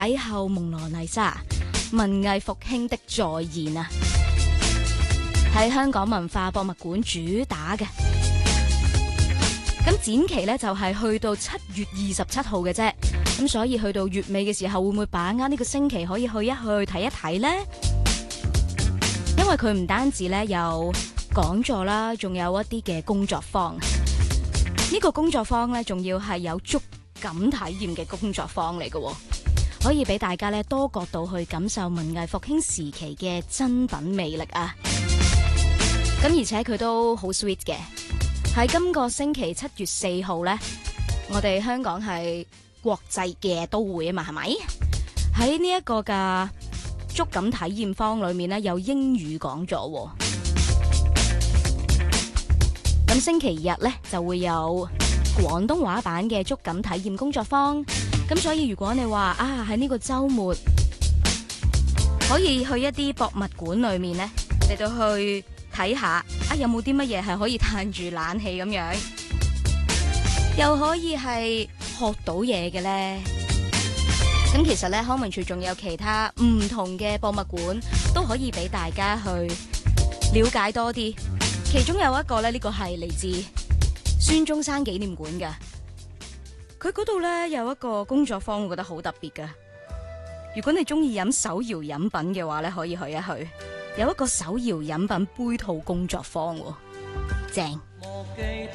邂逅蒙羅麗莎，文藝復興的再現啊，喺香港文化博物館主打嘅。咁展期呢，就係去到7月27號嘅啫，咁所以去到月尾嘅時候，會唔會把握呢個星期可以去一去睇一睇呢？因為佢唔單止呢有講座啦，仲有一啲嘅工作坊。呢個工作坊呢，仲要係有觸感體驗嘅工作坊嚟嘅，可以俾大家呢多角度去感受文藝復興時期嘅珍品魅力啊！咁而且佢都好 sweet 嘅。喺今個星期7月4號呢，我哋香港係國際嘅都會啊嘛，係咪？喺呢一個嘅觸感體驗坊裏面呢，有英語講座。咁星期日呢，就會有廣東話版嘅觸感體驗工作坊。咁所以如果你話啊喺呢個週末可以去一啲博物館裏面呢，嚟到去睇下啊，有冇啲乜嘢係可以嘆住冷氣咁樣，又可以係學到嘢嘅呢？咁其實呢，康文署仲有其他唔同嘅博物館都可以俾大家去了解多啲。其中有一個呢，呢個係嚟自孫中山紀念館嘅，佢嗰度呢，有一個工作坊，我覺得好特別㗎。如果你中意飲手搖飲品嘅話呢，可以去一去。有一個手搖飲品杯套工作坊，正。